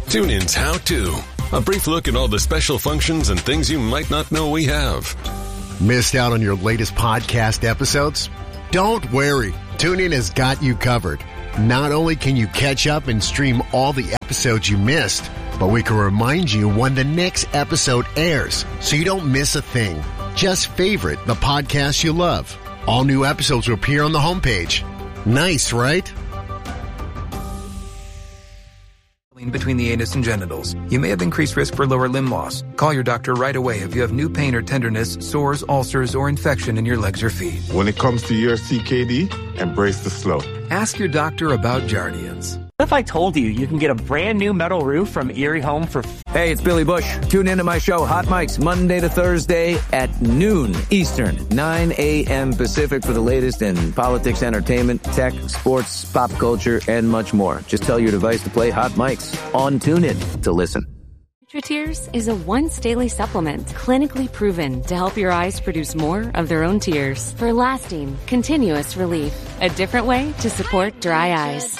TuneIn's How To. A brief look at all the special functions and things you might not know we have. Missed out on your latest podcast episodes? Don't worry. TuneIn has got you covered. Not only can you catch up and stream all the episodes you missed, but we can remind you when the next episode airs so you don't miss a thing. Just favorite the podcast you love. All new episodes will appear on the homepage. Nice, right? Between the anus and genitals. You may have increased risk for lower limb loss. Call your doctor right away if you have new pain or tenderness, sores, ulcers, or infection in your legs or feet. When it comes to your CKD, embrace the slow. Ask your doctor about Jardiance. What if I told you you can get a brand new metal roof from Erie Home for... Hey, it's Billy Bush. Tune into my show, Hot Mics, Monday to Thursday at noon Eastern, 9 a.m. Pacific for the latest in politics, entertainment, tech, sports, pop culture, and much more. Just tell your device to play Hot Mics on TuneIn to listen. NutriTears is a once-daily supplement clinically proven to help your eyes produce more of their own tears for lasting, continuous relief. A different way to support dry eyes.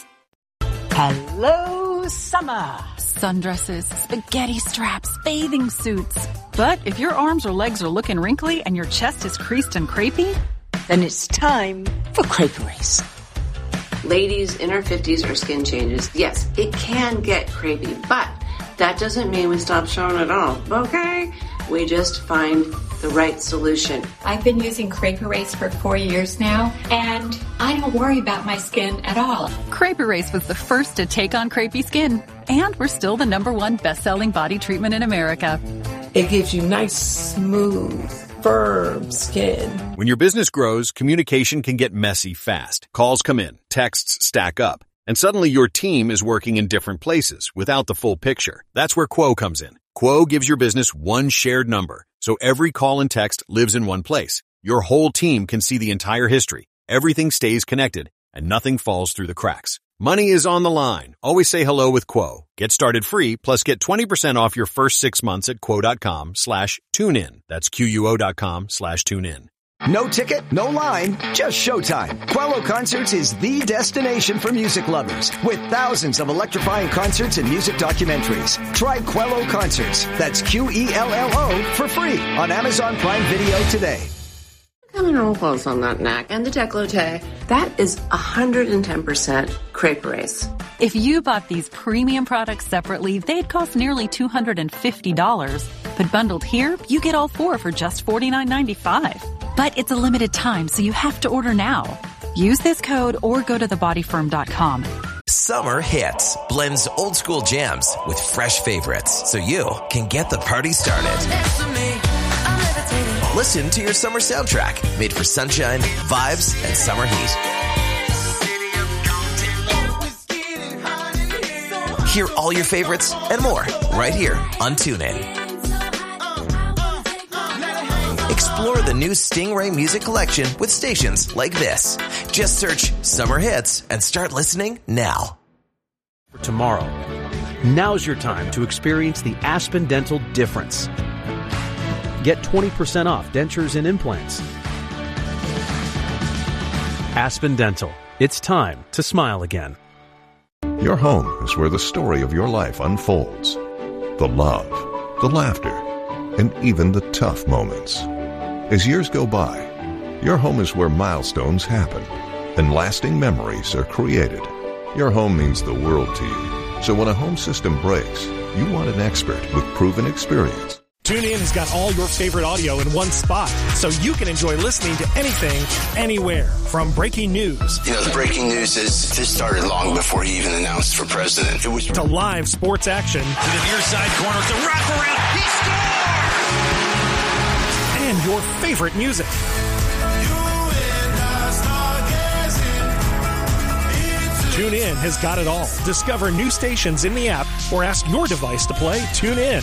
Hello, summer. Sundresses, spaghetti straps, bathing suits. But if your arms or legs are looking wrinkly and your chest is creased and crepey, then it's time for Crepe Erase. Ladies in our 50s or skin changes, yes, it can get crepey, but that doesn't mean we stop showing at all, okay? We just find the right solution. I've been using Crepe Erase for 4 years now, and I don't worry about my skin at all. Crepe Erase was the first to take on crepey skin, and we're still the #1 best-selling body treatment in America. It gives you nice, smooth, firm skin. When your business grows, communication can get messy fast. Calls come in, texts stack up, and suddenly your team is working in different places without the full picture. That's where Quo comes in. Quo gives your business one shared number, so every call and text lives in one place. Your whole team can see the entire history. Everything stays connected, and nothing falls through the cracks. Money is on the line. Always say hello with Quo. Get started free, plus get 20% off your first 6 months at quo.com/tunein. That's QUO.com/tunein. No ticket, no line, just showtime. Quello Concerts is the destination for music lovers with thousands of electrifying concerts and music documentaries. Try Quello Concerts. That's QELLO for free on Amazon Prime Video today. Coming real close on that neck and the décolleté. That is 110% Crepe Erase. If you bought these premium products separately, they'd cost nearly $250. But bundled here, you get all 4 for just $49.95. But it's a limited time, so you have to order now. Use this code or go to thebodyfirm.com. Summer Hits blends old school jams with fresh favorites so you can get the party started. Listen to your summer soundtrack made for sunshine, vibes, and summer heat. Hear all your favorites and more right here on TuneIn. Explore the new Stingray music collection with stations like this. Just search Summer Hits and start listening now. For tomorrow, now's your time to experience the Aspen Dental difference. Get 20% off dentures and implants. Aspen Dental. It's time to smile again. Your home is where the story of your life unfolds. The love, the laughter, and even the tough moments. As years go by, your home is where milestones happen and lasting memories are created. Your home means the world to you. So when a home system breaks, you want an expert with proven experience. TuneIn has got all your favorite audio in one spot, so you can enjoy listening to anything, anywhere. From breaking news. You know, the breaking news is this started long before he even announced for president. It was to live sports action. To the near side corner, the wraparound. He scored! And your favorite music. TuneIn has got it all. Discover new stations in the app or ask your device to play TuneIn.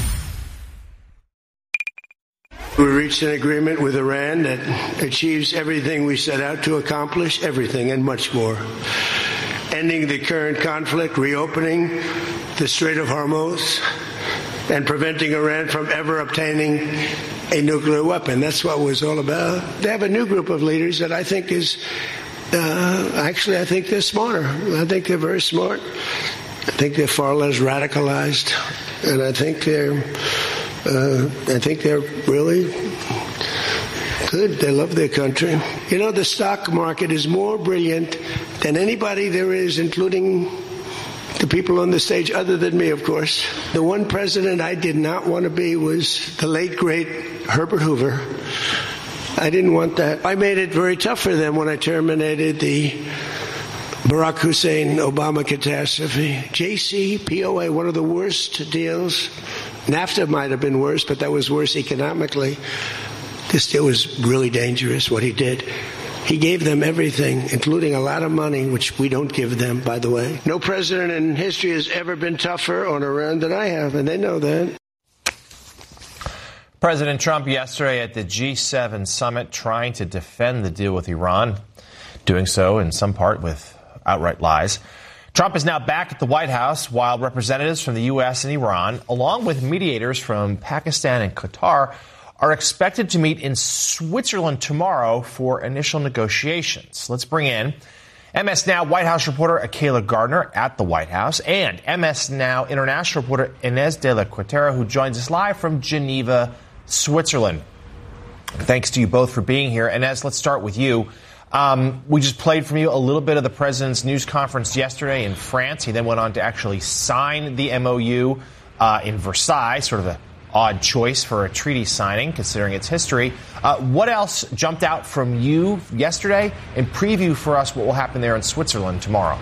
We reached an agreement with Iran that achieves everything we set out to accomplish, everything and much more. Ending the current conflict, reopening the Strait of Hormuz, and preventing Iran from ever obtaining a nuclear weapon. That's what it was all about. They have a new group of leaders that I think is, I think they're smarter. I think they're very smart. I think they're far less radicalized, and I think they're really good. They love their country. You know, the stock market is more brilliant than anybody there is, including the people on the stage, other than me, of course. The one president I did not want to be was the late, great Herbert Hoover. I didn't want that. I made it very tough for them when I terminated the Barack Hussein Obama catastrophe. JCPOA, one of the worst deals. NAFTA might have been worse, but that was worse economically. This deal was really dangerous, what he did. He gave them everything, including a lot of money, which we don't give them, by the way. No president in history has ever been tougher on Iran than I have, and they know that. President Trump yesterday at the G7 summit trying to defend the deal with Iran, doing so in some part with outright lies. Trump is now back at the White House while representatives from the U.S. and Iran, along with mediators from Pakistan and Qatar, are expected to meet in Switzerland tomorrow for initial negotiations. Let's bring in MS Now White House reporter Akela Gardner at the White House and MS Now international reporter Inez de la Cuetara, who joins us live from Geneva, Switzerland. Thanks to you both for being here. Inez, let's start with you. We just played from you a little bit of the president's news conference yesterday in France. He then went on to actually sign the MOU in Versailles, sort of an odd choice for a treaty signing, considering its history. What else jumped out from you yesterday? And preview for us what will happen there in Switzerland tomorrow.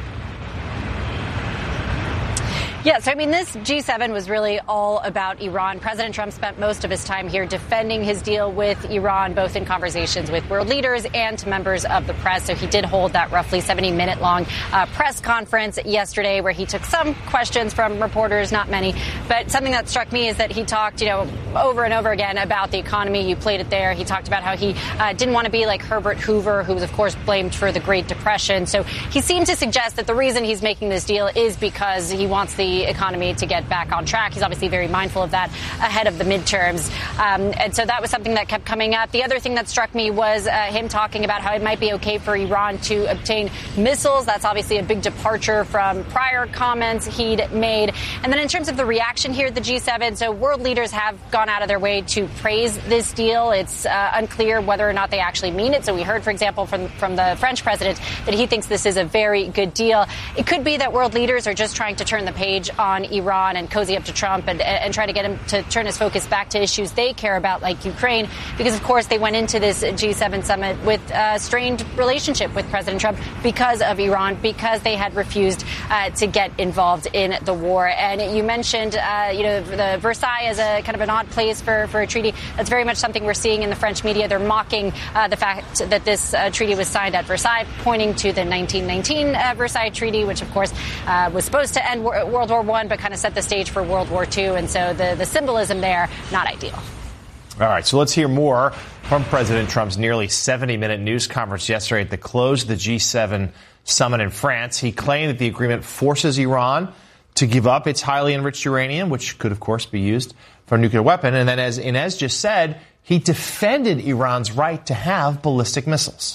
Yes, I mean, this G7 was really all about Iran. President Trump spent most of his time here defending his deal with Iran, both in conversations with world leaders and to members of the press. So he did hold that roughly 70-minute long press conference yesterday where he took some questions from reporters, not many. But something that struck me is that he talked, over and over again about the economy. You played it there. He talked about how he didn't want to be like Herbert Hoover, who was, of course, blamed for the Great Depression. So he seemed to suggest that the reason he's making this deal is because he wants the economy to get back on track. He's obviously very mindful of that ahead of the midterms. And so that was something that kept coming up. The other thing that struck me was him talking about how it might be okay for Iran to obtain missiles. That's obviously a big departure from prior comments he'd made. And then in terms of the reaction here at the G7, so world leaders have gone out of their way to praise this deal. It's unclear whether or not they actually mean it. So we heard, for example, from the French president that he thinks this is a very good deal. It could be that world leaders are just trying to turn the page on Iran and cozy up to Trump and try to get him to turn his focus back to issues they care about, like Ukraine, because, of course, they went into this G7 summit with a strained relationship with President Trump because of Iran, because they had refused to get involved in the war. And you mentioned, the Versailles as a kind of an odd place for a treaty. That's very much something we're seeing in the French media. They're mocking the fact that this treaty was signed at Versailles, pointing to the 1919 Versailles Treaty, which, of course, was supposed to end World War I, but kind of set the stage for World War II. And so the symbolism there, not ideal. All right, so let's hear more from President Trump's nearly 70-minute news conference yesterday at the close of the G7 summit in France. He claimed that the agreement forces Iran to give up its highly enriched uranium, which could, of course, be used for a nuclear weapon. And then, as Inez just said, he defended Iran's right to have ballistic missiles.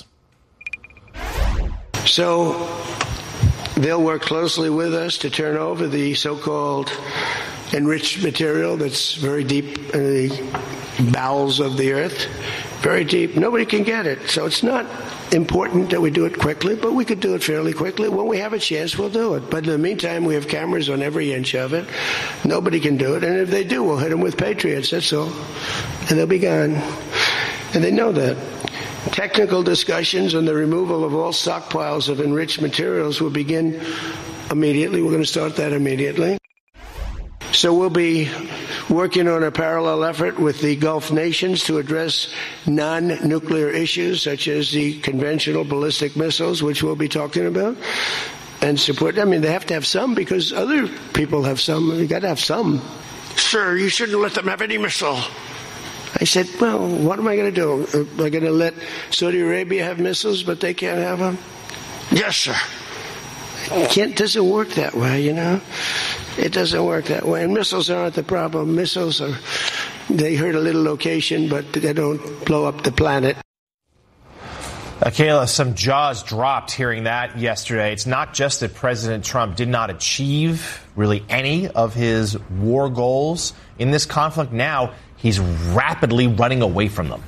So they'll work closely with us to turn over the so-called enriched material that's very deep in the bowels of the earth, very deep. Nobody can get it. So it's not important that we do it quickly, but we could do it fairly quickly. When we have a chance, we'll do it. But in the meantime, we have cameras on every inch of it. Nobody can do it. And if they do, we'll hit them with Patriots. That's all. And they'll be gone. And they know that. Technical discussions on the removal of all stockpiles of enriched materials will begin immediately. We're going to start that immediately. So we'll be working on a parallel effort with the Gulf nations to address non-nuclear issues such as the conventional ballistic missiles, which we'll be talking about, and support. I mean, they have to have some because other people have some. You got to have some. Sir, you shouldn't let them have any missile. I said, well, what am I going to do? Am I going to let Saudi Arabia have missiles, but they can't have them? Yes, sir. It doesn't work that way, It doesn't work that way. And missiles aren't the problem. Missiles they hurt a little location, but they don't blow up the planet. Kayla, some jaws dropped hearing that yesterday. It's not just that President Trump did not achieve really any of his war goals in this conflict. Now he's rapidly running away from them.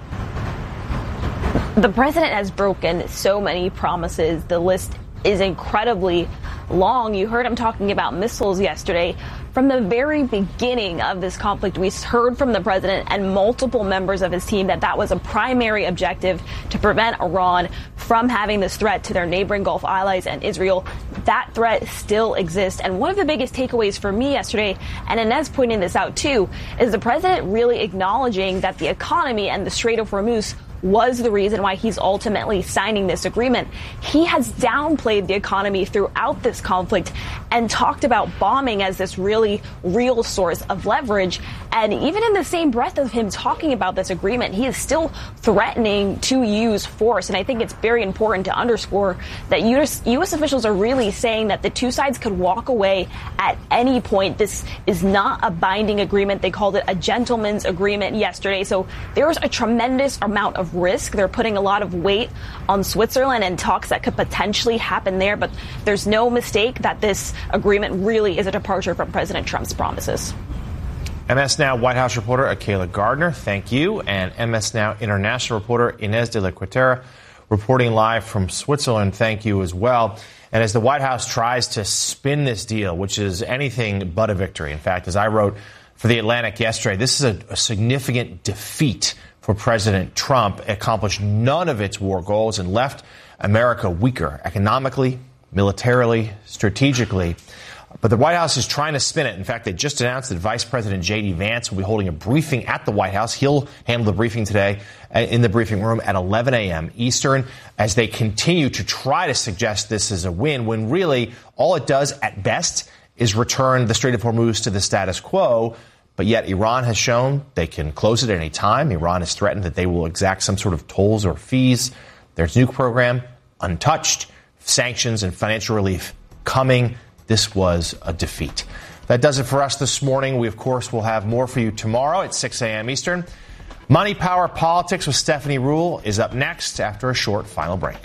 The president has broken so many promises. The list is incredibly long. You heard him talking about missiles yesterday. From the very beginning of this conflict, we heard from the president and multiple members of his team that was a primary objective to prevent Iran from having this threat to their neighboring Gulf allies and Israel. That threat still exists. And one of the biggest takeaways for me yesterday, and Inez pointing this out too, is the president really acknowledging that the economy and the Strait of Hormuz was the reason why he's ultimately signing this agreement. He has downplayed the economy throughout this conflict and talked about bombing as this really real source of leverage. And even in the same breath of him talking about this agreement, he is still threatening to use force. And I think it's very important to underscore that U.S. officials are really saying that the two sides could walk away at any point. This is not a binding agreement. They called it a gentleman's agreement yesterday. So there's a tremendous amount of risk. They're putting a lot of weight on Switzerland and talks that could potentially happen there. But there's no mistake that this agreement really is a departure from President Trump's promises. MS Now White House reporter Kayla Gardner, thank you. And MS Now international reporter Inez de la Cuetara reporting live from Switzerland, thank you as well. And as the White House tries to spin this deal, which is anything but a victory. In fact, as I wrote for The Atlantic yesterday, this is a significant defeat for President Trump. Accomplished none of its war goals and left America weaker economically, militarily, strategically. But the White House is trying to spin it. In fact, they just announced that Vice President J.D. Vance will be holding a briefing at the White House. He'll handle the briefing today in the briefing room at 11 a.m. Eastern as they continue to try to suggest this is a win when really all it does at best is return the Strait of Hormuz to the status quo. But yet Iran has shown they can close it at any time. Iran has threatened that they will exact some sort of tolls or fees. Their nuke program untouched. Sanctions and financial relief coming. This was a defeat. That does it for us this morning. We, of course, will have more for you tomorrow at 6 a.m. Eastern. Money, Power, Politics with Stephanie Ruhle is up next after a short final break.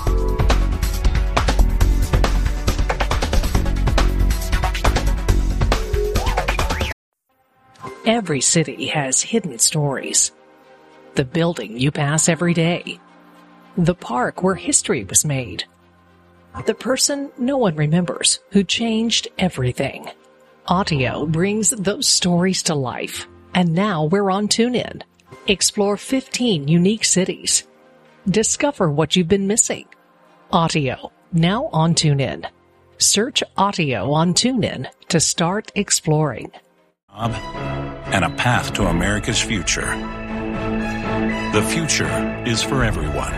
Every city has hidden stories. The building you pass every day. The park where history was made. The person no one remembers who changed everything. Audio brings those stories to life. And now we're on TuneIn. Explore 15 unique cities. Discover what you've been missing. Audio, now on TuneIn. Search Audio on TuneIn to start exploring. And a path to America's future. The future is for everyone.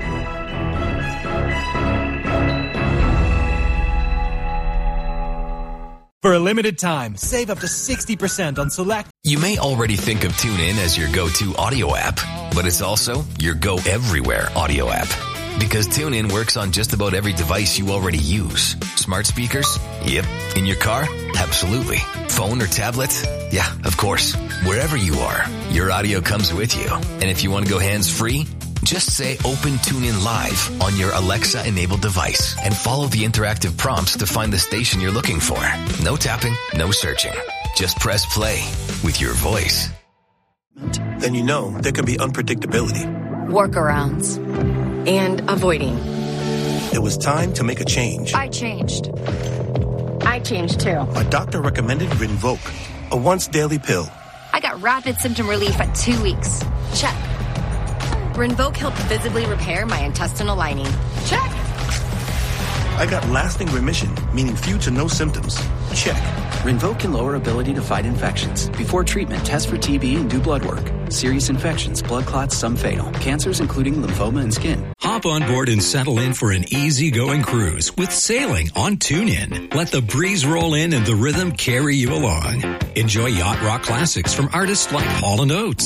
For a limited time, save up to 60% on select. You may already think of TuneIn as your go-to audio app, but it's also your go-everywhere audio app. Because TuneIn works on just about every device you already use. Smart speakers? Yep. In your car? Absolutely. Phone or tablet? Yeah, of course. Wherever you are, your audio comes with you. And if you want to go hands-free, just say Open TuneIn Live on your Alexa-enabled device and follow the interactive prompts to find the station you're looking for. No tapping, no searching. Just press play with your voice. Then you know there can be unpredictability. Workarounds. And avoiding. It was time to make a change. I changed. I changed too. A doctor recommended Rinvoq, a once-daily pill. I got rapid symptom relief at 2 weeks. Check. Rinvoq helped visibly repair my intestinal lining. Check. I got lasting remission, meaning few to no symptoms. Check. Rinvoq can lower ability to fight infections. Before treatment, test for TB and do blood work. Serious infections, blood clots, some fatal. Cancers including lymphoma and skin. Hop on board and settle in for an easygoing cruise with sailing on TuneIn. Let the breeze roll in and the rhythm carry you along. Enjoy yacht rock classics from artists like Hall & Oates,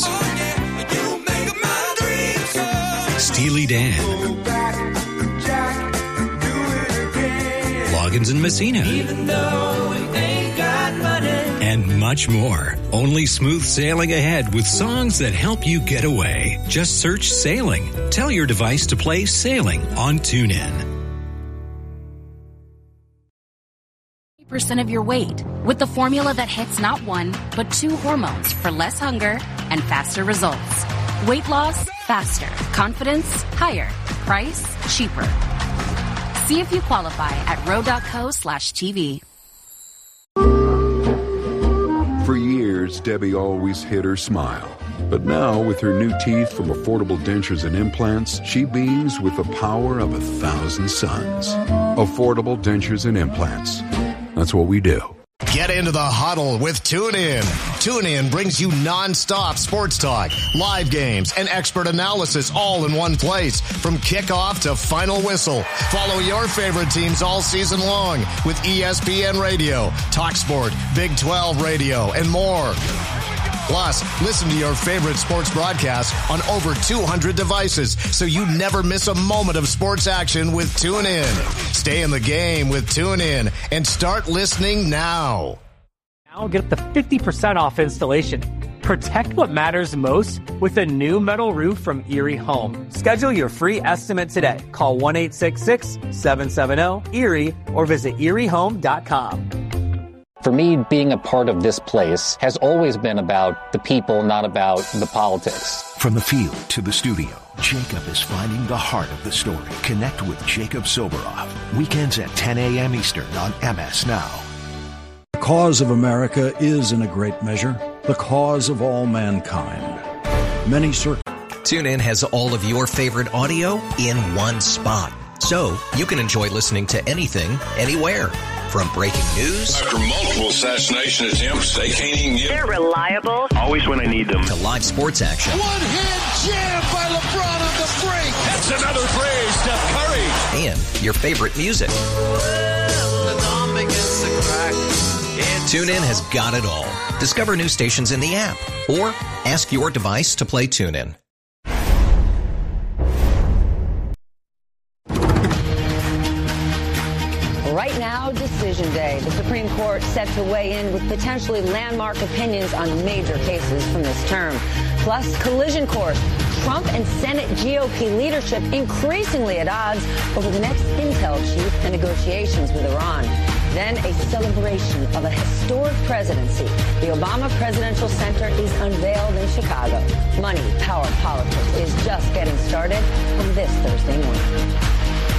Steely Dan, Loggins and Messina, Even though we ain't got money, and much more. Only smooth sailing ahead with songs that help you get away. Just search Sailing. Tell your device to play Sailing on TuneIn. % of your weight with the formula that hits not one, but 2 hormones for less hunger and faster results. Weight loss, faster. Confidence, higher. Price, cheaper. See if you qualify at ro.co/TV. For years, Debbie always hid her smile. But now, with her new teeth from Affordable Dentures and Implants, she beams with the power of 1,000 suns. Affordable Dentures and Implants. That's what we do. Get into the huddle with TuneIn. TuneIn brings you non-stop sports talk, live games, and expert analysis all in one place. From kickoff to final whistle. Follow your favorite teams all season long with ESPN Radio, TalkSport, Big 12 Radio, and more. Plus, listen to your favorite sports broadcasts on over 200 devices so you never miss a moment of sports action with TuneIn. Stay in the game with TuneIn and start listening now. Now get up to 50% off installation. Protect what matters most with a new metal roof from Erie Home. Schedule your free estimate today. Call 1-866-770-ERIE or visit eriehome.com. For me, being a part of this place has always been about the people, not about the politics. From the field to the studio, Jacob is finding the heart of the story. Connect with Jacob Soboroff. Weekends at 10 a.m. Eastern on MS Now. The cause of America is, in a great measure, the cause of all mankind. Many TuneIn has all of your favorite audio in one spot. So you can enjoy listening to anything, anywhere. From breaking news. After multiple assassination attempts, they can't even get... They're reliable. Always when I need them. To live sports action. One-hand jam by LeBron on the break. That's another play, Steph Curry. And your favorite music. TuneIn has got it all. Discover new stations in the app. Or ask your device to play TuneIn. Right now, decision day. The Supreme Court set to weigh in with potentially landmark opinions on major cases from this term. Plus, collision course. Trump and Senate GOP leadership increasingly at odds over the next intel chief and negotiations with Iran. Then a celebration of a historic presidency. The Obama Presidential Center is unveiled in Chicago. Money, power, politics is just getting started on this Thursday morning.